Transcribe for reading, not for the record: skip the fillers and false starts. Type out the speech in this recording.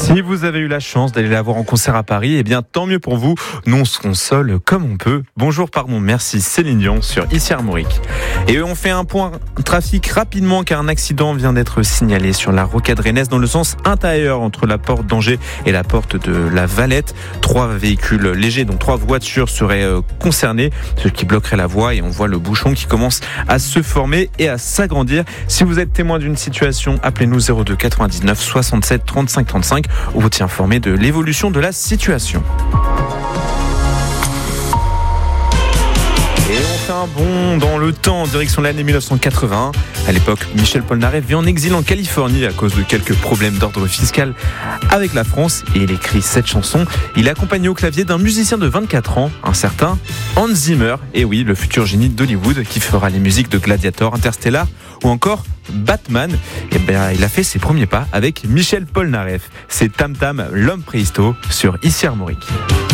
Si vous avez eu la chance d'aller la voir en concert à Paris, eh bien tant mieux pour vous. Nous on se console comme on peut. Bonjour, pardon, merci Céline Dion sur Ici Armorique. Et on fait un point trafic rapidement car un accident vient d'être signalé sur la rocade rennaise dans le sens intérieur entre la porte d'Angers et la porte de la Valette. 3 véhicules légers, donc 3 voitures seraient concernées, ce qui bloquerait la voie et on voit le bouchon qui commence à se former et à s'agrandir. Si vous êtes témoin d'une situation, appelez-nous 02 99 67 35 35. On vous tient informé de l'évolution de la situation. Et on fait un bond dans le temps en direction de l'année 1980. À l'époque, Michel Polnareff vit en exil en Californie à cause de quelques problèmes d'ordre fiscal avec la France et il écrit cette chanson. Il est accompagné au clavier d'un musicien de 24 ans, un certain Hans Zimmer. Et oui, le futur génie d'Hollywood qui fera les musiques de Gladiator, Interstellar ou encore Batman. Et bien, il a fait ses premiers pas avec Michel Polnareff. C'est Tam Tam, l'homme préhisto sur Ici Armorique.